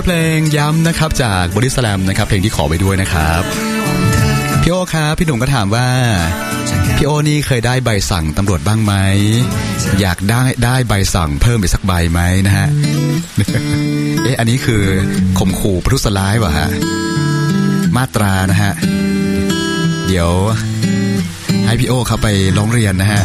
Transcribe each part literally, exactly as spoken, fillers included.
เพลงย้ำนะครับจากบอดี้สแลมนะครับเพลงที่ขอไปด้วยนะครับพี่โอครับพี่หนุ่มก็ถามว่าพี่โอนี่เคยได้ใบสั่งตำรวจบ้างไหมอยากได้ได้ใบสั่งเพิ่มอีกสักใบไหมนะฮะ เอ๊ะอันนี้คือข่มขู่ประทุษร้ายป่ะฮะมาตรานะฮะเดี๋ยวให้พี่โอเขาไปร้องเรียนนะฮะ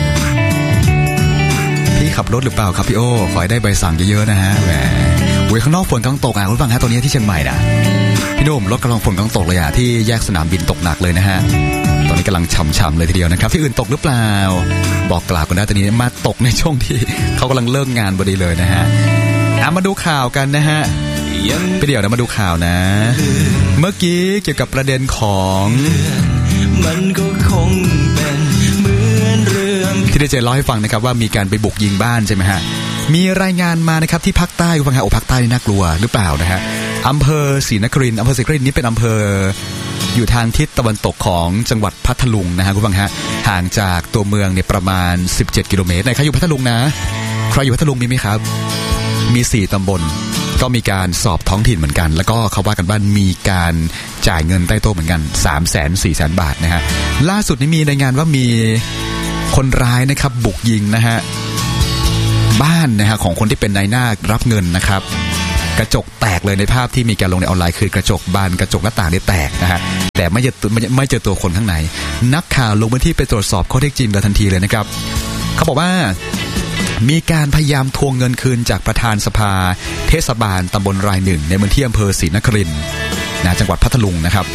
พี่ขับรถหรือเปล่าครับพี่โอขอให้ได้ใบสั่งเยอะๆนะฮะแหมเว้ยข้างนอกฝนกำลังตกอ่ะคุณฟังฮะตอนนี้ที่เชียงใหม่นะพี่หนุ่มรถกำลังฝนกำลังตกเลยอ่ะที่แยกสนามบินตกหนักเลยนะฮะตอนนี้กำลังฉ่ำๆเลยทีเดียวนะครับที่อื่นตกหรือเปล่าบอกกล่าวกันได้ตอนนี้มาตกในช่วงที่เขากำลังเลิกงานพอดีเลยนะฮะเอามาดูข่าวกันนะฮะไปเดี๋ยวนะมาดูข่าวนะเมื่อกี้เกี่ยวกับประเด็นของมันก็คงเป็นเหมือนเรื่องที่ได้เจเล่าให้ฟังนะครับว่ามีการไปบุกยิงบ้านใช่ไหมฮะมีรายงานมานะครับที่ภาคใต้คุณฟังฮะโอ้ภาคใต้นี่น่ากลัวหรือเปล่านะฮะอำเภอศรีนครินทร์อำเภอศรีนครินทร์นี้เป็นอำเภออยู่ทางทิศตะวันตกของจังหวัดพัทลุงนะฮะคุณฟังฮะห่างจากตัวเมืองเนี่ยประมาณสิบเจ็ดกิโลเมตรไหนใครอยู่พัทลุงนะใครอยู่พัทลุงมีไหมครับมีสี่ตำบลก็มีการสอบท้องถิ่นเหมือนกันแล้วก็เขาว่ากันว่ามีการจ่ายเงินใต้โต๊ะเหมือนกัน สามแสนสี่แสน บาทนะฮะล่าสุดนี้มีรายงานว่ามีคนร้ายนะครับบุกยิงนะฮะบ้านนะฮะของคนที่เป็นนายหน้ารับเงินนะครับกระจกแตกเลยในภาพที่มีการลงในออนไลน์คือกระจกบานกระจกหน้าต่างนี่แตกนะฮะแต่ไม่เจอไม่เจอตัวคนข้างในนักข่าวลงพื้นที่ไปตรวจสอบข้อเท็จจริงเลยทันทีเลยนะครับเขาบอกว่ามีการพยายามทวงเงินคืนจากประธานสภาเทศบาลตำบลรายหนึ่งในพื้นที่อำเภอศรีนครินทร์นะจังหวัดพัทลุงนะครับ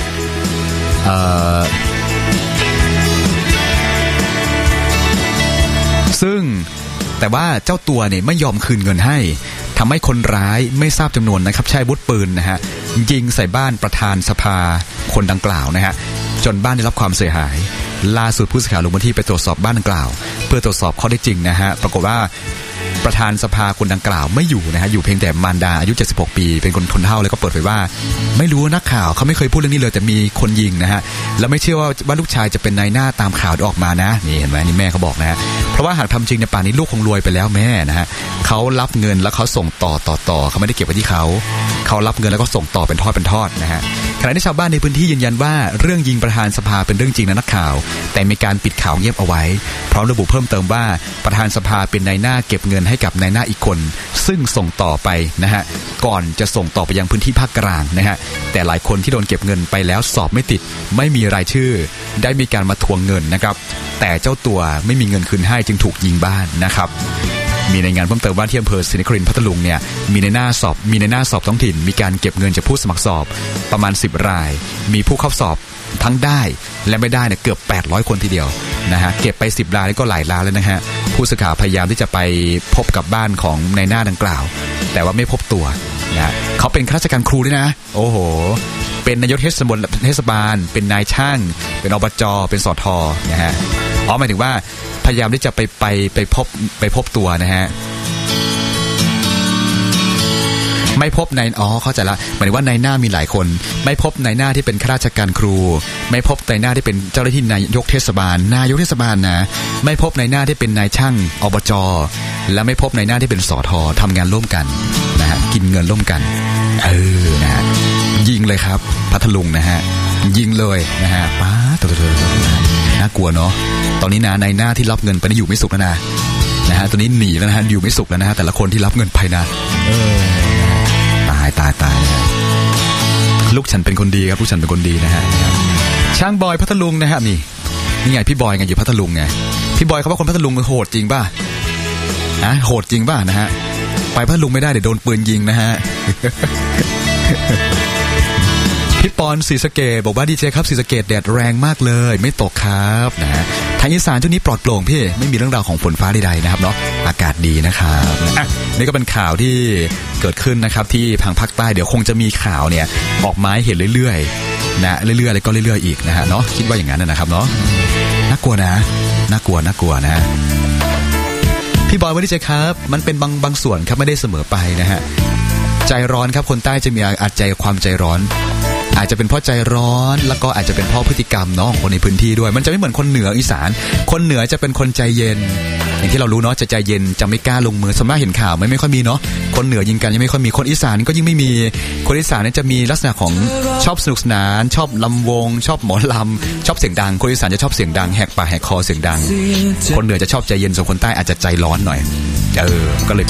ซึ่งแต่ว่าเจ้าตัวเนี่ยไม่ยอมคืนเงินให้ทำให้คนร้ายไม่ทราบจำนวนนะครับใช้อาวุธปืนนะฮะยิงใส่บ้านประธานสภาคนดังกล่าวนะฮะจนบ้านได้รับความเสียหายล่าสุดผู้สื่อข่าวลงพื้นที่ไปตรวจสอบบ้านดังกล่าวเพื่อตรวจสอบข้อเท็จจริงนะฮะปรากฏว่าประธานสภาคนดังกล่าวไม่อยู่นะฮะอยู่เพียงแต่มารดาอายุเจ็ดสิบหกปีเป็นคนคนเฒ่าแล้วก็เปิดเผยว่าไม่รู้นักข่าวเขาไม่เคยพูดเรื่องนี้เลยแต่มีคนยิงนะฮะแล้วไม่เชื่อว่าว่าลูกชายจะเป็นนายหน้าตามข่าวออกมานะนี่เห็นไหมนี่แม่เขาบอกนะฮะเพราะว่าหากทำจริงในป่านนี้ลูกคงรวยไปแล้วแม่นะฮะเขารับเงินแล้วเขาส่งต่อต่อต่อเขาไม่ได้เก็บไว้ที่เขาเขารับเงินแล้วก็ส่งต่อเป็นทอดเป็นทอดนะฮะขณะที่ชาวบ้านในพื้นที่ยืนยันว่าเรื่องยิงประธานสภาเป็นเรื่องจริงนะนักข่าวแต่มีการปิดข่าวเงียบเอาไว้พร้อมระบุเพิ่มเติมว่าประธานสภาเป็นนายหน้าเก็บเงินให้กับนายหน้าอีกคนซึ่งส่งต่อไปนะฮะก่อนจะส่งต่อไปยังพื้นที่ภาคกลางนะฮะแต่หลายคนที่โดนเก็บเงินไปแล้วสอบไม่ติดไม่มีรายชื่อได้มีการมาทวงเงินนะครับแต่เจ้าตัวไม่มีเงินคืนให้จึงถูกยิงบ้านนะครับมีรายงานเพิ่มเติมว่าที่อำเภอศรีนครินทร์พัทลุงเนี่ยมีในหน้าสอบมีในหน้าสอบท้องถิ่นมีการเก็บเงินจากผู้สมัครสอบประมาณสิบรายมีผู้เข้าสอบทั้งได้และไม่ได้เนี่ยเกือบแปดร้อยคนทีเดียวนะฮะเก็บไปสิบรายแล้วก็หลายล้านแล้วนะฮะผู้สื่อข่าวพยายามที่จะไปพบกับบ้านของนายหน้าดังกล่าวแต่ว่าไม่พบตัวนะเขาเป็นข้าราชการครูด้วยนะโอ้โหเป็นนายกเทศบาลเทศบาลเป็นนายช่างเป็นอบจเป็นสทนะฮะอ๋อหมายถึงว่าพยายามที่จะไปไปไปพบไปพบตัวนะฮะไม่พบในอ๋อเข้าใจละหมายถึงว่านายหน้ามีหลายคนไม่พบนายหน้าที่เป็นข้าราชการครูไม่พบนายหน้าที่เป็นเจ้าหน้าที่นายกเทศบาลนายกเทศบาลนะไม่พบนายหน้าที่เป็นนายช่างอบจและไม่พบนายหน้าที่เป็นสททำงานร่วมกันนะฮะกินเงินร่วมกันเออนะฮะยิงเลยครับพัทลุงนะฮะยิงเลยนะฮะป้าตัวเธอน่ากลัวเนาะตอนนี้นะนายหน้าที่รับเงินไปนี่อยู่ไม่สุขแล้วนะนะฮะตอนนี้หนีแล้วนะฮะอยู่ไม่สุขแล้วนะฮะแต่ละคนที่รับเงินไปนะเออตายตายตายนะฮะลูกฉันเป็นคนดีครับลูกฉันเป็นคนดีนะฮะช่างบอยพัทลุงนะฮะนี่นี่ไงพี่บอยไงอยู่พัทลุงไงพี่บอยเขาว่าคนพัทลุงโหดจริงป่ะฮะโหดจริงป่ะนะฮะไปพัทลุงไม่ได้เดี๋ยวโดนปืนยิงนะฮะพี่ปอนศรีสะเกษบอกว่าดีเจครับศรีสะเกษแดดแรงมากเลยไม่ตกครับนะฮะทางอีสานช่วงนี้ปลอดโปร่งพี่ไม่มีเรื่องราวของฝนฟ้าใดๆนะครับเนาะอากาศดีนะครับอ่ะนี่ก็เป็นข่าวที่เกิดขึ้นนะครับที่ทางภาคใต้เดี๋ยวคงจะมีข่าวเนี่ยออกมาให้เห็นเรื่อยๆนะเรื่อยๆแล้วก็เรื่อยๆอีกนะฮะเนาะคิดว่าอย่างนั้นนะครับเนาะน่ากลัวนะน่ากลัวน่ากลัวนะพี่บอยว่าดีเจครับมันเป็นบางบางส่วนครับไม่ได้เสมอไปนะฮะใจร้อนครับคนใต้จะมีอาจใจความใจร้อนอาจจะเป็นเพราะใจร้อนแล้วก็อาจจะเป็นเพราะพฤติกรรมเนาะของคนในพื้นที่ด้วยมันจะไม่เหมือนคนเหนืออีสานคนเหนือจะเป็นคนใจเย็นอย่างที่เรารู้เนาะจะใจเย็นจะไม่กล้าลงมือส่วนมากเห็นข่าวไม่ไม่ค่อยมีเนาะคนเหนือยิงกันยังไม่ค่อยมีคนอีสานก็ยิ่งไม่มีคนอีสานเนี่ยจะมีลักษณะของชอบสนุกสนานชอบลำวงชอบหมอลำชอบเสียงดังคนอีสานจะชอบเสียงดังแหกปากแหกคอเสียงดังคนเหนือจะชอบใจเย็นส่วนคนใต้อาจจะใจร้อนหน่อยเออก็เลย